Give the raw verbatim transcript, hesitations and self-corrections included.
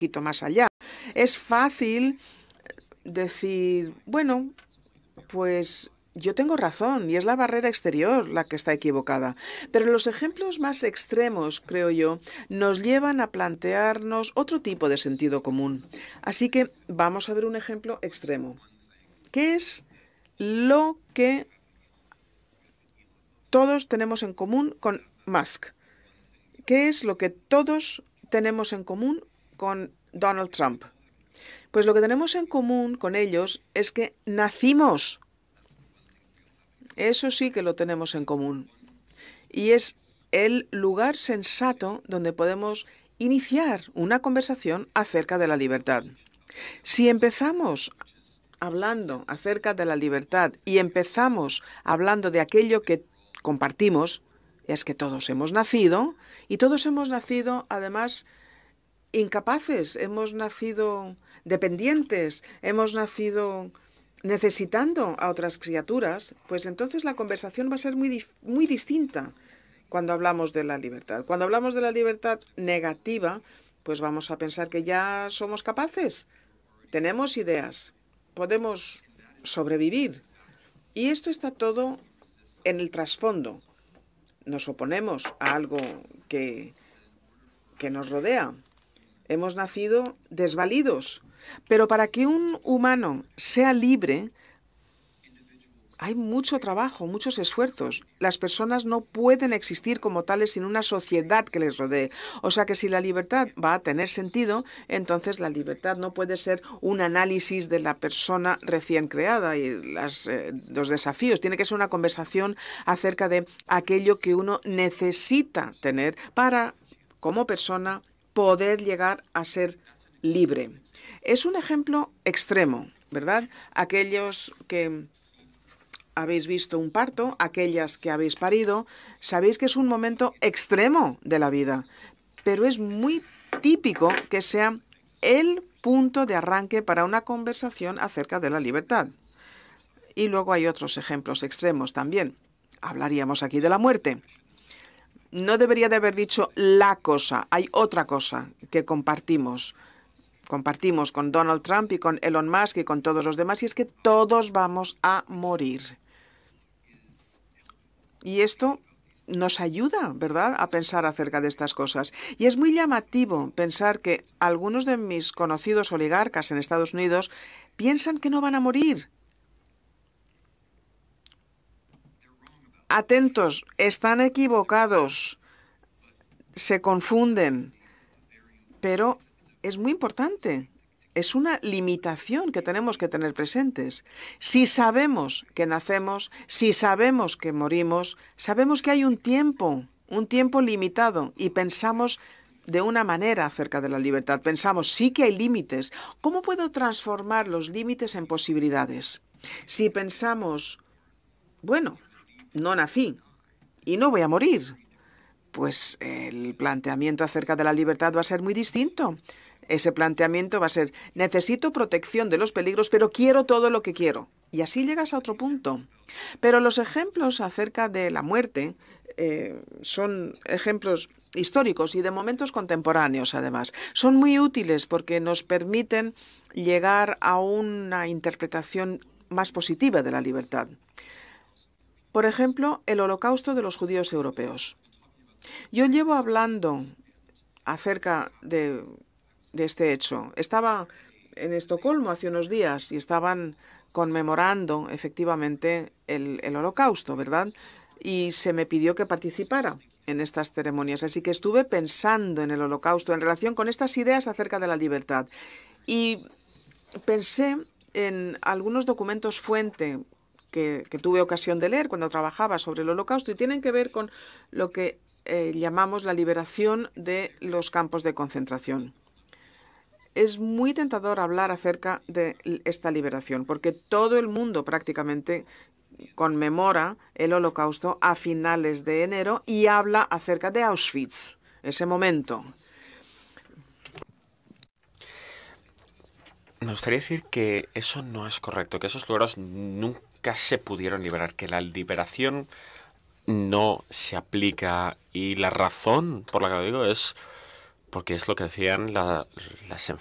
poquito más allá. Es fácil decir, bueno, pues yo tengo razón y es la barrera exterior la que está equivocada. Pero los ejemplos más extremos, creo yo, nos llevan a plantearnos otro tipo de sentido común. Así que vamos a ver un ejemplo extremo. ¿Qué es lo que todos tenemos en común con Musk? ¿Qué es lo que todos tenemos en común con Donald Trump? Pues lo que tenemos en común con ellos es que nacimos. Eso sí que lo tenemos en común. Y es el lugar sensato donde podemos iniciar una conversación acerca de la libertad. Si empezamos hablando acerca de la libertad y empezamos hablando de aquello que compartimos, es que todos hemos nacido y todos hemos nacido además incapaces, hemos nacido dependientes, hemos nacido necesitando a otras criaturas, pues entonces la conversación va a ser muy, muy distinta cuando hablamos de la libertad. Cuando hablamos de la libertad negativa, pues vamos a pensar que ya somos capaces, tenemos ideas, podemos sobrevivir. Y esto está todo en el trasfondo. Nos oponemos a algo que, que nos rodea. Hemos nacido desvalidos. Pero para que un humano sea libre, hay mucho trabajo, muchos esfuerzos. Las personas no pueden existir como tales sin una sociedad que les rodee. O sea que si la libertad va a tener sentido, entonces la libertad no puede ser un análisis de la persona recién creada y las, eh, los desafíos. Tiene que ser una conversación acerca de aquello que uno necesita tener para, como persona, poder llegar a ser libre. Es un ejemplo extremo, ¿verdad? Aquellos que habéis visto un parto, aquellas que habéis parido, sabéis que es un momento extremo de la vida, pero es muy típico que sea el punto de arranque para una conversación acerca de la libertad. Y luego hay otros ejemplos extremos también. Hablaríamos aquí de la muerte. No debería de haber dicho la cosa, hay otra cosa que compartimos. Compartimos con Donald Trump y con Elon Musk y con todos los demás, y es que todos vamos a morir. Y esto nos ayuda, ¿verdad?, a pensar acerca de estas cosas. Y es muy llamativo pensar que algunos de mis conocidos oligarcas en Estados Unidos piensan que no van a morir. Atentos, están equivocados, se confunden, pero es muy importante. Es una limitación que tenemos que tener presentes. Si sabemos que nacemos, si sabemos que morimos, sabemos que hay un tiempo, un tiempo limitado, y pensamos de una manera acerca de la libertad. Pensamos, sí que hay límites. ¿Cómo puedo transformar los límites en posibilidades? Si pensamos, bueno, no nací y no voy a morir, pues el planteamiento acerca de la libertad va a ser muy distinto. Ese planteamiento va a ser, necesito protección de los peligros, pero quiero todo lo que quiero. Y así llegas a otro punto. Pero los ejemplos acerca de la muerte eh, son ejemplos históricos y de momentos contemporáneos, además. Son muy útiles porque nos permiten llegar a una interpretación más positiva de la libertad. Por ejemplo, el Holocausto de los judíos europeos. Yo llevo hablando acerca de... de este hecho. Estaba en Estocolmo hace unos días y estaban conmemorando efectivamente el, el Holocausto, ¿verdad? Y se me pidió que participara en estas ceremonias. Así que estuve pensando en el Holocausto en relación con estas ideas acerca de la libertad. Y pensé en algunos documentos fuente que, que tuve ocasión de leer cuando trabajaba sobre el Holocausto y tienen que ver con lo que eh, llamamos la liberación de los campos de concentración. Es muy tentador hablar acerca de esta liberación, porque todo el mundo prácticamente conmemora el Holocausto a finales de enero y habla acerca de Auschwitz, ese momento. Me gustaría decir que eso no es correcto, que esos lugares nunca se pudieron liberar, que la liberación no se aplica y la razón por la que lo digo es porque es lo que decían la- las